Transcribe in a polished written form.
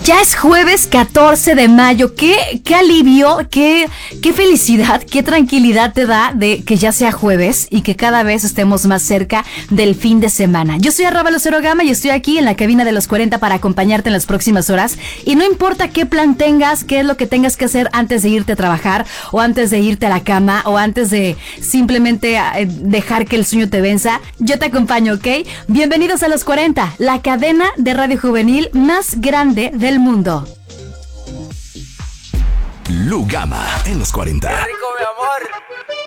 Ya es jueves 14 de mayo. Qué alivio, qué felicidad, qué tranquilidad te da de que ya sea jueves y que cada vez estemos más cerca del fin de semana. Yo soy Arraba Lucero Gama y estoy aquí en la cabina de los 40 para acompañarte en las próximas horas. Y no importa qué plan tengas, qué es lo que tengas que hacer antes de irte a trabajar o antes de irte a la cama o antes de simplemente dejar que el sueño te venza, yo te acompaño, ¿ok? Bienvenidos a los 40, la cadena de radio juvenil más grande del mundo. Lu Gama en los 40. ¡Qué rico, mi amor!